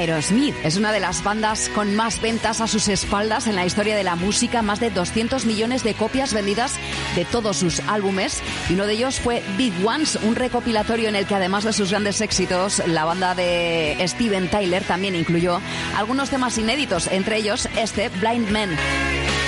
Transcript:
Aerosmith. Es una de las bandas con más ventas a sus espaldas en la historia de la música, más de 200 millones de copias vendidas de todos sus álbumes, y uno de ellos fue Big Ones, un recopilatorio en el que además de sus grandes éxitos, la banda de Steven Tyler también incluyó algunos temas inéditos, entre ellos este Blind Man.